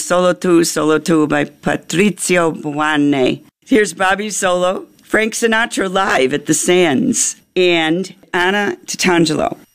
Solo Tu by Patrizio Buane. Here's Bobby solo, Frank Sinatra live at the Sands, and Anna Tatangelo.